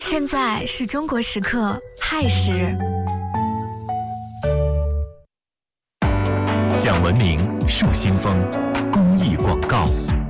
现在是中国时刻亥时， 讲文明树新风公益广告。